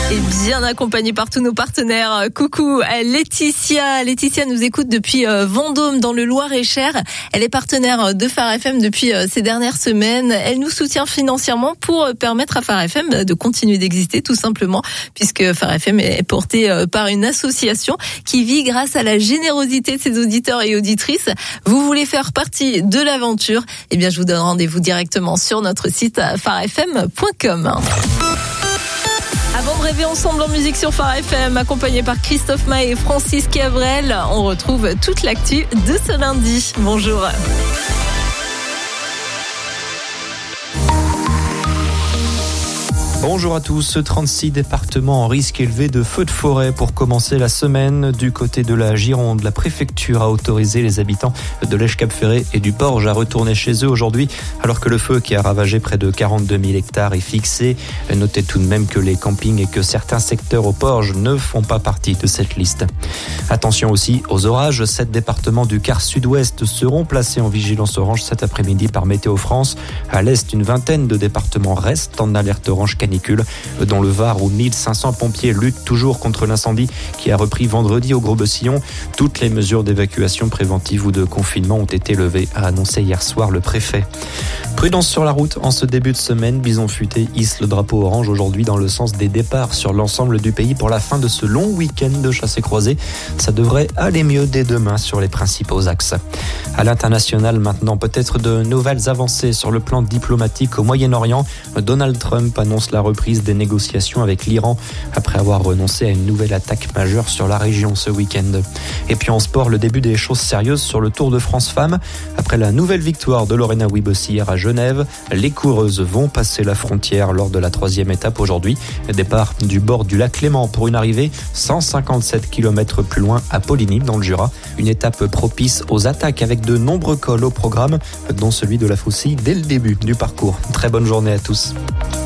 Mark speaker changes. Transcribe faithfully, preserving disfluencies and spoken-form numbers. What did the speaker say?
Speaker 1: Et bien accompagnée par tous nos partenaires. Coucou à Laetitia. Laetitia nous écoute depuis Vendôme dans le Loir-et-Cher. Elle est partenaire de Phare F M depuis ces dernières semaines. Elle nous soutient financièrement pour permettre à Phare F M de continuer d'exister tout simplement, puisque Phare F M est porté par une association qui vit grâce à la générosité de ses auditeurs et auditrices. Vous voulez faire partie de l'aventure? Eh bien, je vous donne rendez-vous directement sur notre site phare f m point com. Avant de rêver ensemble en musique sur Phare F M, accompagné par Christophe Maé et Francis Cabrel, on retrouve toute l'actu de ce lundi. Bonjour.
Speaker 2: Bonjour à tous. trente-six départements en risque élevé de feux de forêt pour commencer la semaine. Du côté de la Gironde, la préfecture a autorisé les habitants de l'Esch-Cap-Ferré et du Porge à retourner chez eux aujourd'hui, alors que le feu qui a ravagé près de quarante-deux mille hectares est fixé. Notez tout de même que les campings et que certains secteurs au Porge ne font pas partie de cette liste. Attention aussi aux orages. Sept départements du quart sud-ouest seront placés en vigilance orange cet après-midi par Météo France. À l'est, une vingtaine de départements restent en alerte orange canicule. Dans le Var, où mille cinq cents pompiers luttent toujours contre l'incendie qui a repris vendredi au Gros-Bessillon. Toutes les mesures d'évacuation préventive ou de confinement ont été levées, a annoncé hier soir le préfet. Prudence sur la route en ce début de semaine. Bison Futé hisse le drapeau orange aujourd'hui dans le sens des départs sur l'ensemble du pays pour la fin de ce long week-end de chassés croisés. Ça devrait aller mieux dès demain sur les principaux axes. À l'international maintenant, peut-être de nouvelles avancées sur le plan diplomatique au Moyen-Orient. Donald Trump annonce la reprise des négociations avec l'Iran après avoir renoncé à une nouvelle attaque majeure sur la région ce week-end. Et puis en sport, le début des choses sérieuses sur le Tour de France Femmes. Après la nouvelle victoire de Lorena Wibbes hier à Genève, les coureuses vont passer la frontière lors de la troisième étape aujourd'hui. Départ du bord du lac Léman pour une arrivée cent cinquante-sept kilomètres plus loin à Poligny dans le Jura. Une étape propice aux attaques avec de nombreux cols au programme, dont celui de la Faucille dès le début du parcours. Très bonne journée à tous.